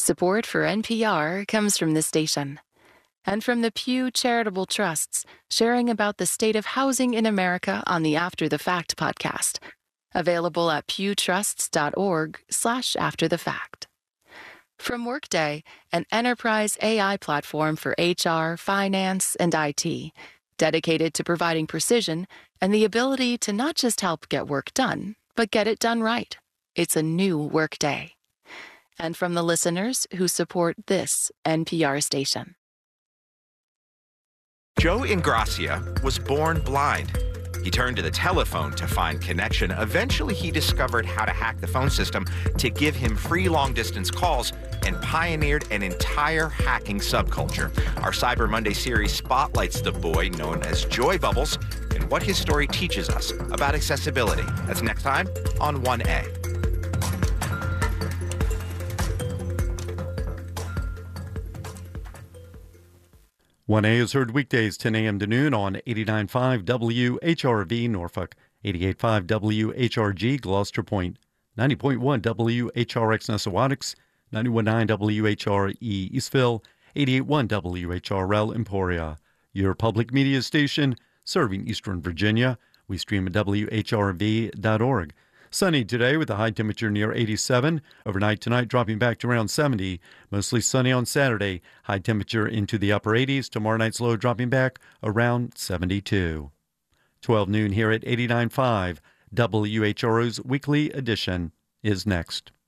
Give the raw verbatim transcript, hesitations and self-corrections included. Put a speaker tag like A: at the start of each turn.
A: Support for N P R comes from this station and from the Pew Charitable Trusts, sharing about the state of housing in America on the After the Fact podcast, available at pewtrusts.org slash after the fact. From Workday, an enterprise A I platform for H R, finance, and I T, dedicated to providing precision and the ability to not just help get work done, but get it done right. It's a new Workday. And from the listeners who support this N P R station.
B: Joe Ingracia was born blind. He turned to the telephone to find connection. Eventually, he discovered how to hack the phone system to give him free long-distance calls and pioneered an entire hacking subculture. Our Cyber Monday series spotlights the boy known as Joy Bubbles and what his story teaches us about accessibility. That's next time on one A.
C: one A is heard weekdays ten a.m. to noon on eighty-nine point five W H R V Norfolk, eighty-eight point five W H R G Gloucester Point, ninety point one W H R X Nessawadox, ninety-one point nine W H R E Eastville, eighty-eight point one W H R L Emporia. Your public media station serving Eastern Virginia. We stream at W H R V dot org. Sunny today with a high temperature near eighty-seven. Overnight tonight dropping back to around seventy. Mostly sunny on Saturday. High temperature into the upper eighties. Tomorrow night's low dropping back around seventy-two. twelve noon here at eighty-nine point five. W H R O's weekly edition is next.